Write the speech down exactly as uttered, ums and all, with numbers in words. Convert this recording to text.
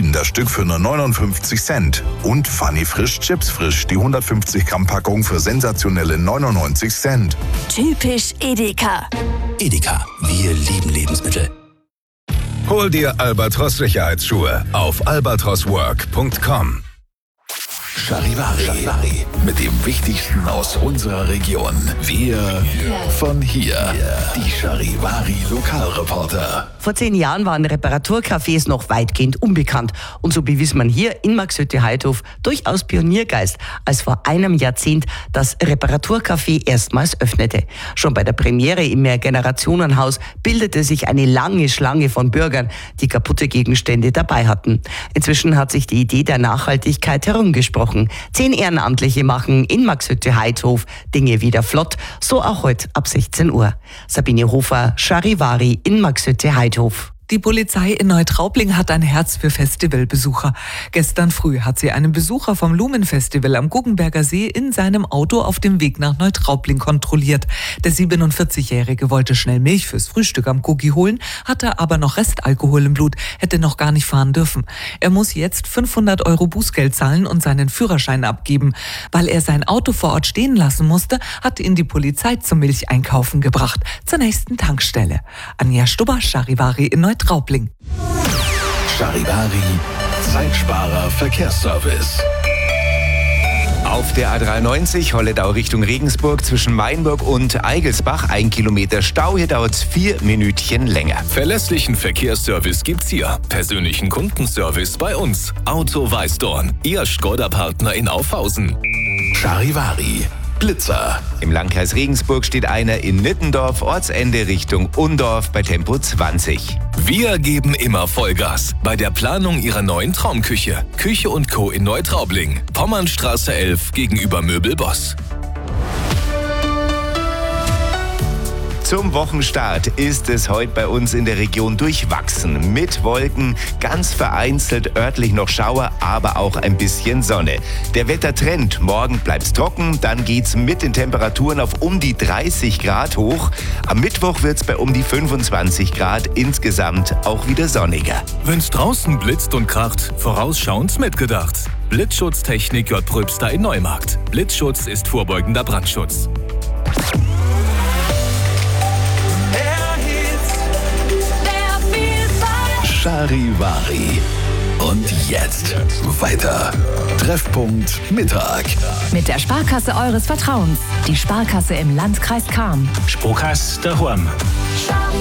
Süden das Stück für nur neunundfünfzig Cent. Und Funny Frisch Chips Frisch, die hundertfünfzig Gramm Packung für sensationelle neunundneunzig Cent. Typisch Edeka. Edeka, wir lieben Lebensmittel. Hol dir Albatros Sicherheitsschuhe auf albatros work punkt com. Charivari. Charivari. Mit dem Wichtigsten aus unserer Region. Wir von hier. Die Charivari Lokalreporter. Vor zehn Jahren waren Reparaturcafés noch weitgehend unbekannt. Und so bewies man hier in Marxhütte-Heidhof durchaus Pioniergeist, als vor einem Jahrzehnt das Reparaturcafé erstmals öffnete. Schon bei der Premiere im Mehrgenerationenhaus bildete sich eine lange Schlange von Bürgern, die kaputte Gegenstände dabei hatten. Inzwischen hat sich die Idee der Nachhaltigkeit herumgesprochen. Zehn Ehrenamtliche machen in Marxhütte-Heidhof Dinge wieder flott, so auch heute ab sechzehn Uhr. Sabine Hofer, Charivari in Marxhütte-Heidhof. Die Polizei in Neutraubling hat ein Herz für Festivalbesucher. Gestern früh hat sie einen Besucher vom Lumenfestival am Guggenberger See in seinem Auto auf dem Weg nach Neutraubling kontrolliert. Der siebenundvierzigjährige wollte schnell Milch fürs Frühstück am Guggi holen, hatte aber noch Restalkohol im Blut, hätte noch gar nicht fahren dürfen. Er muss jetzt fünfhundert Euro Bußgeld zahlen und seinen Führerschein abgeben. Weil er sein Auto vor Ort stehen lassen musste, hat ihn die Polizei zum Milcheinkaufen gebracht, zur nächsten Tankstelle. Anja Stubber, Charivari in Neutraubling. Traubling. Charivari, Zeitsparer Verkehrsservice. Auf der A dreiundneunzig Holledau Richtung Regensburg zwischen Mainburg und Eigelsbach ein Kilometer Stau. Hier dauert es vier Minütchen länger. Verlässlichen Verkehrsservice gibt's hier. Persönlichen Kundenservice bei uns. Auto Weißdorn, Ihr Skoda-Partner in Aufhausen. Charivari. Blitzer. Im Landkreis Regensburg steht einer in Nittendorf, Ortsende Richtung Undorf bei Tempo zwanzig. Wir geben immer Vollgas bei der Planung Ihrer neuen Traumküche. Küche und Co. in Neutraubling. Pommernstraße elf gegenüber Möbelboss. Zum Wochenstart ist es heute bei uns in der Region durchwachsen. Mit Wolken, ganz vereinzelt örtlich noch Schauer, aber auch ein bisschen Sonne. Der Wettertrend, morgen bleibt's trocken, dann geht's mit den Temperaturen auf um die dreißig Grad hoch. Am Mittwoch wird's bei um die fünfundzwanzig Grad, insgesamt auch wieder sonniger. Wenn's draußen blitzt und kracht, vorausschauend mitgedacht. Blitzschutztechnik J. Pröbster in Neumarkt. Blitzschutz ist vorbeugender Brandschutz. Charivari. Und jetzt weiter. Treffpunkt Mittag. Mit der Sparkasse eures Vertrauens. Die Sparkasse im Landkreis Cham. Sparkasse daheim.